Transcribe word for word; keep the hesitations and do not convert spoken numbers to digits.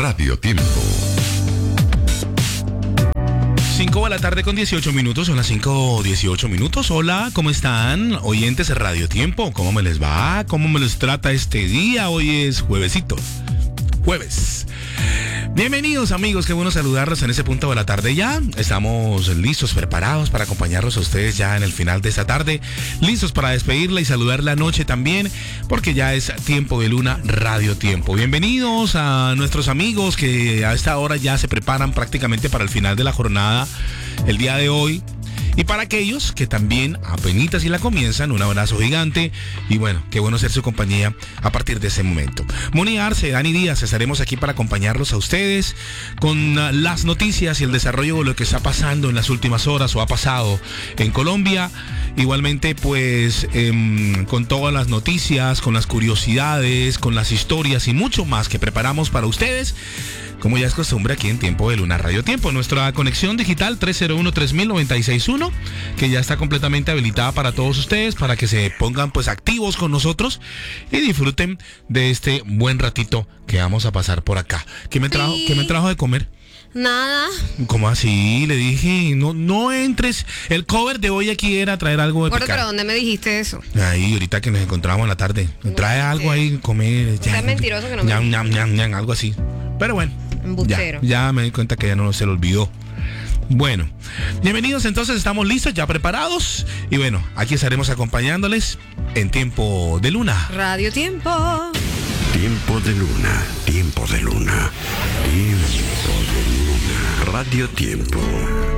Radio Tiempo. cinco de la tarde con dieciocho minutos, son las cinco dieciocho minutos. Hola, ¿cómo están? Oyentes de Radio Tiempo, ¿cómo me les va? ¿Cómo me les trata este día? Hoy es juevesito, jueves. Bienvenidos amigos, qué bueno saludarlos en ese punto de la tarde ya. Estamos listos, preparados para acompañarlos a ustedes ya en el final de esta tarde. Listos para despedirla y saludar la noche también, porque ya es tiempo de luna, Radio Tiempo. Bienvenidos a nuestros amigos que a esta hora ya se preparan prácticamente para el final de la jornada el día de hoy. Y para aquellos que también apenitas y la comienzan, un abrazo gigante. Y bueno, qué bueno ser su compañía a partir de ese momento. Moni Arce, Dani Díaz, estaremos aquí para acompañarlos a ustedes con las noticias y el desarrollo de lo que está pasando en las últimas horas o ha pasado en Colombia. Igualmente, pues, eh, con todas las noticias, con las curiosidades, con las historias y mucho más que preparamos para ustedes. Como ya es costumbre aquí en Tiempo de Luna Radio Tiempo, nuestra conexión digital tres cero uno tres mil noventa y seis uno, que ya está completamente habilitada para todos ustedes, para que se pongan pues activos con nosotros y disfruten de este buen ratito que vamos a pasar por acá. ¿Qué me trajo, Sí. ¿qué me trajo de comer? Nada. ¿Cómo así? Le dije, no, no entres. El cover de hoy aquí era traer algo de Gordo, picar. pero ¿dónde me dijiste eso? Ahí, ahorita que nos encontramos en la tarde. Trae algo ahí, comer. sea mentiroso que no me ñam, dijiste. ñam, ñam, ñam, algo así. Pero bueno. Embustero. Ya, ya me di cuenta que ya no se lo olvidó. Bueno, bienvenidos entonces, estamos listos, ya preparados. Y bueno, aquí estaremos acompañándoles en Tiempo de Luna. Radio Tiempo. Tiempo de Luna, Tiempo de Luna, Tiempo de Luna. Radio Tiempo.